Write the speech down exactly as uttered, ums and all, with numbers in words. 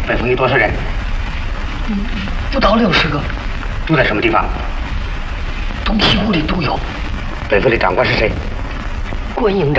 本府有多少人？ 嗯，不到六十个。 住在什么地方？ 东西屋里都有。 本府的长官是谁？ 关营长。